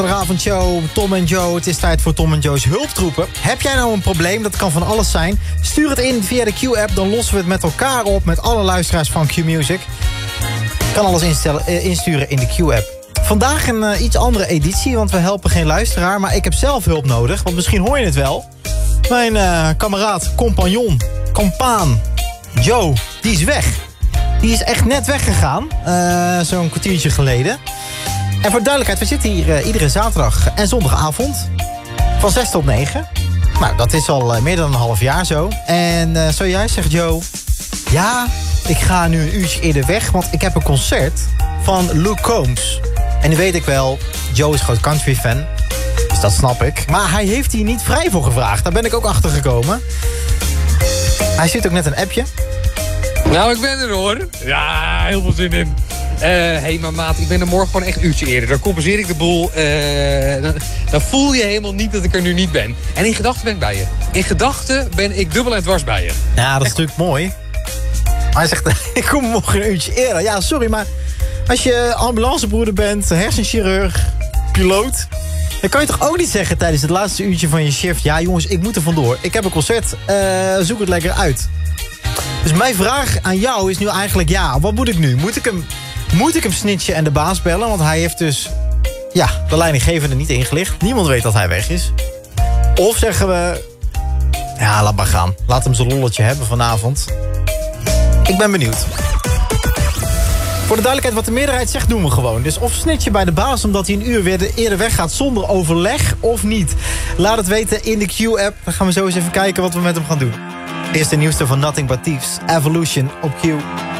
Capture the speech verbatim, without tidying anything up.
Zaterdagavondshow, Tom en Joe. Het is tijd voor Tom en Joe's hulptroepen. Heb jij nou een probleem? Dat kan van alles zijn. Stuur het in via de Q-app. Dan lossen we het met elkaar op met alle luisteraars van Q-Music. Je kan alles instellen, uh, insturen in de Q-app. Vandaag een uh, iets andere editie, want we helpen geen luisteraar. Maar ik heb zelf hulp nodig, want misschien hoor je het wel. Mijn uh, kameraad, compagnon, compaan, Joe, die is weg. Die is echt net weggegaan, uh, zo'n kwartiertje geleden. En voor duidelijkheid, we zitten hier uh, iedere zaterdag en zondagavond. Van zes tot negen. Nou, dat is al uh, meer dan een half jaar zo. En uh, zojuist zegt Joe... Ja, ik ga nu een uurtje eerder weg, want ik heb een concert van Luke Combs. En nu weet ik wel, Joe is groot country fan. Dus dat snap ik. Maar hij heeft hier niet vrij voor gevraagd. Daar ben ik ook achter gekomen. Hij stuurt ook net een appje. Nou, ik ben er hoor. Ja, heel veel zin in. Hé, uh, hey, maar maat, ik ben er morgen gewoon echt een uurtje eerder. Dan compenseer ik de boel. Uh, dan, dan voel je helemaal niet dat ik er nu niet ben. En in gedachten ben ik bij je. In gedachten ben ik dubbel en dwars bij je. Ja, dat is natuurlijk mooi. Hij zegt, ik kom morgen een uurtje eerder. Ja, sorry, maar als je ambulancebroeder bent, hersenchirurg, piloot... dan kan je toch ook niet zeggen tijdens het laatste uurtje van je shift... ja jongens, ik moet er vandoor. Ik heb een concert. Uh, zoek het lekker uit. Dus mijn vraag aan jou is nu eigenlijk... ja, wat moet ik nu? Moet ik hem, moet ik hem snitchen en de baas bellen? Want hij heeft dus ja, de leidinggevende niet ingelicht. Niemand weet dat hij weg is. Of zeggen we... ja, laat maar gaan. Laat hem zijn lolletje hebben vanavond. Ik ben benieuwd. Voor de duidelijkheid, wat de meerderheid zegt, doen we gewoon. Dus of snitch je bij de baas omdat hij een uur weer eerder weggaat zonder overleg of niet. Laat het weten in de Q-app. Dan gaan we zo eens even kijken wat we met hem gaan doen. Eerst de nieuwste van Nothing But Thieves, Evolution op Q.